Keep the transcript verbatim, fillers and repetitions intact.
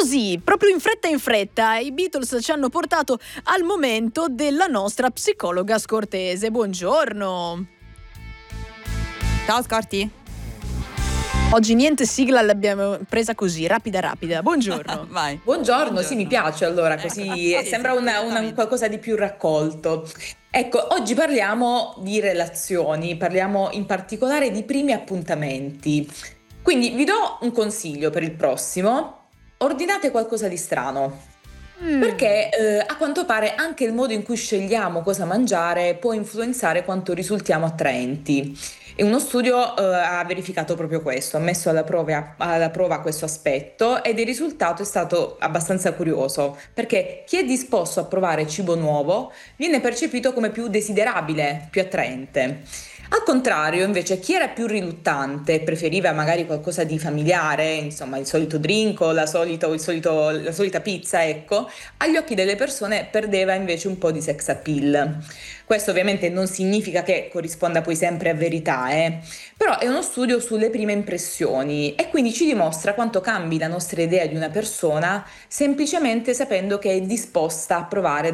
Così, proprio in fretta in fretta, i Beatles ci hanno portato al momento della nostra psicologa scortese. Buongiorno. Ciao Scorti. Oggi niente sigla, l'abbiamo presa così, rapida rapida. Buongiorno. Vai. Buongiorno, Buongiorno. sì, mi piace allora, Ecco, così sì, sembra sì, una- una- esattamente. qualcosa di più raccolto. Ecco, oggi parliamo di relazioni, parliamo in particolare di primi appuntamenti. Quindi vi do un consiglio per il prossimo: ordinate qualcosa di strano. Mm. Perché eh, a quanto pare anche il modo in cui scegliamo cosa mangiare può influenzare quanto risultiamo attraenti. E uno studio eh, ha verificato proprio questo, ha messo alla prova, alla prova questo aspetto, ed il risultato è stato abbastanza curioso, perché chi è disposto a provare cibo nuovo viene percepito come più desiderabile, più attraente. Al contrario, invece, chi era più riluttante, preferiva magari qualcosa di familiare, insomma il solito drink o la, solito- il solito- la solita pizza, ecco, agli occhi delle persone perdeva invece un po' di sex appeal. Questo ovviamente non significa che corrisponda poi sempre a verità, eh, però è uno studio sulle prime impressioni e quindi ci dimostra quanto cambi la nostra idea di una persona semplicemente sapendo che è disposta a provare